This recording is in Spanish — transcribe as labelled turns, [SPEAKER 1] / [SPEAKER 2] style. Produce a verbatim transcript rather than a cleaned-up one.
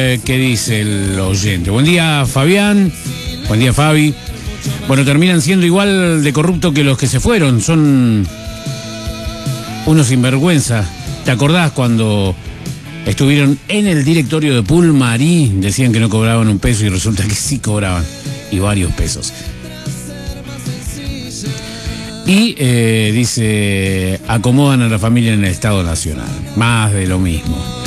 [SPEAKER 1] eh, ¿qué dice el oyente? Buen día, Fabián. Buen día, Fabi. Bueno, terminan siendo igual de corruptos que los que se fueron. Son unos sinvergüenza. ¿Te acordás cuando estuvieron en el directorio de Pulmarí? Decían que no cobraban un peso y resulta que sí cobraban. Y varios pesos. Y eh, dice, acomodan a la familia en el Estado Nacional. Más de lo mismo.